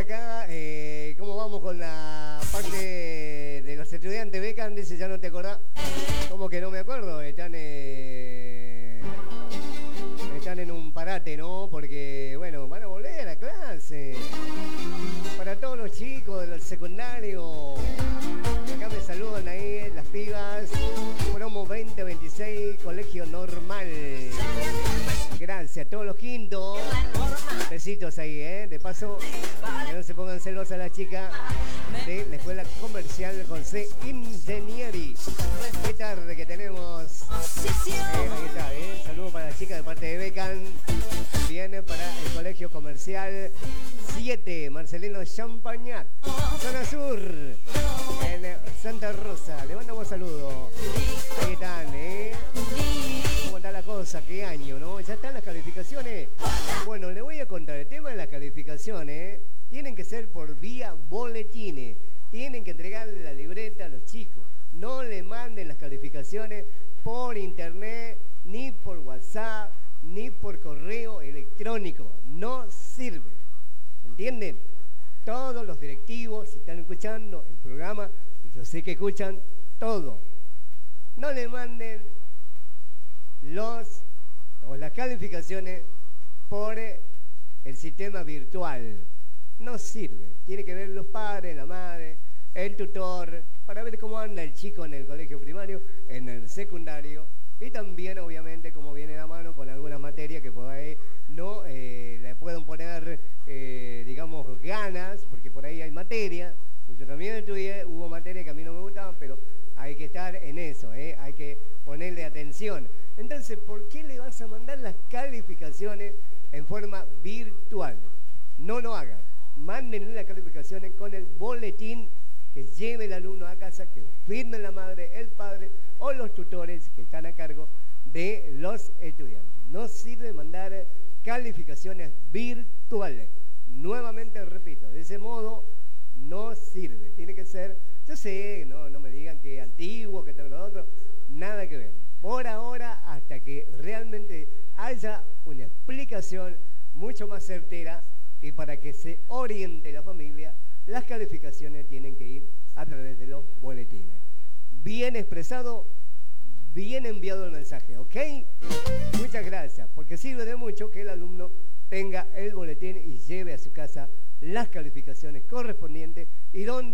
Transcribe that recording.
acá, ¿cómo vamos con la parte de los estudiantes becan? Dice, ya no te acordás. ¿Cómo que no me acuerdo? Están en un parate, ¿no? Porque, bueno, van a volver a clase. Para todos los chicos del secundario, acá me saludan ahí las pibas. Promo 2026, colegio normal. Gracias a todos los quintos. Besitos ahí, De paso, que no se pongan celosas las chicas de la Escuela Comercial José Ingenieri. Qué tarde que tenemos. Ahí está, Saludos para las chicas de parte de Becan. Viene para el Colegio Comercial 7, Marcelino Champañat, zona sur, en Santa Rosa. Le mandamos saludos. Ahí están, ¿Cómo está la cosa? ¿Qué año, no? ¿Ya están las calificaciones? Bueno, le voy a contar. El tema de las calificaciones tienen que ser por vía boletines. Tienen que entregarle la libreta a los chicos. No le manden las calificaciones por internet, ni por WhatsApp, ni por correo electrónico. No sirve. ¿Entienden? Todos los directivos, si están escuchando el programa, y yo sé que escuchan todo, no le manden las calificaciones por el sistema virtual. No sirve. Tiene que ver los padres, la madre, el tutor, para ver cómo anda el chico en el colegio primario, en el secundario, y también, obviamente, cómo viene la mano con algunas materias que por ahí no le pueden poner, digamos, ganas, porque por ahí hay materias. Yo también estudié, hubo materias que a mí no me gustaban, pero hay que estar en eso, hay que ponerle atención. Entonces, ¿por qué le vas a mandar las calificaciones en forma virtual? No lo hagan. Mándenle las calificaciones con el boletín que lleve el alumno a casa, que firme la madre, el padre o los tutores que están a cargo de los estudiantes. No sirve mandar calificaciones virtuales. Nuevamente repito, de ese modo no sirve. Tiene que ser, yo sé, no me digan que antiguo, que todo lo otro, nada que ver. Por ahora, hasta que realmente haya una explicación mucho más certera y para que se oriente la familia, las calificaciones tienen que ir a través de los boletines. Bien expresado, bien enviado el mensaje, ¿ok? Muchas gracias, porque sirve de mucho que el alumno tenga el boletín y lleve a su casa las calificaciones correspondientes y donde